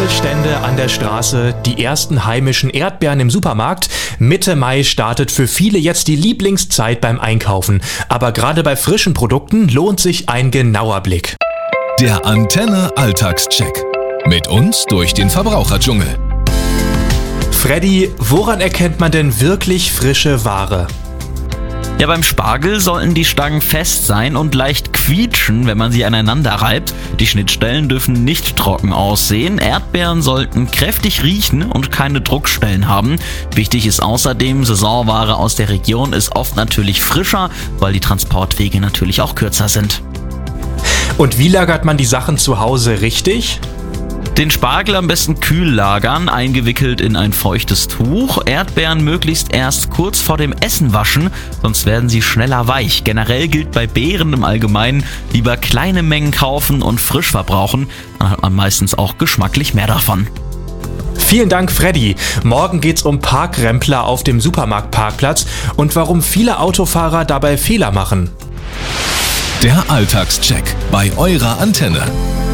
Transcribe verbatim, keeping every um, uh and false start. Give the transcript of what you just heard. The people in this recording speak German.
Stände an der Straße, die ersten heimischen Erdbeeren im Supermarkt. Mitte Mai startet für viele jetzt die Lieblingszeit beim Einkaufen. Aber gerade bei frischen Produkten lohnt sich ein genauer Blick. Der Antenne Alltagscheck. Mit uns durch den Verbraucherdschungel. Freddy, woran erkennt man denn wirklich frische Ware? Ja, beim Spargel sollten die Stangen fest sein und leicht quietschen, wenn man sie aneinander reibt. Die Schnittstellen dürfen nicht trocken aussehen. Erdbeeren sollten kräftig riechen und keine Druckstellen haben. Wichtig ist außerdem, Saisonware aus der Region ist oft natürlich frischer, weil die Transportwege natürlich auch kürzer sind. Und wie lagert man die Sachen zu Hause richtig? Den Spargel am besten kühl lagern, eingewickelt in ein feuchtes Tuch. Erdbeeren möglichst erst kurz vor dem Essen waschen, sonst werden sie schneller weich. Generell gilt bei Beeren im Allgemeinen, lieber kleine Mengen kaufen und frisch verbrauchen. Dann hat man meistens auch geschmacklich mehr davon. Vielen Dank, Freddy. Morgen geht's um Parkrempler auf dem Supermarktparkplatz und warum viele Autofahrer dabei Fehler machen. Der Alltagscheck bei eurer Antenne.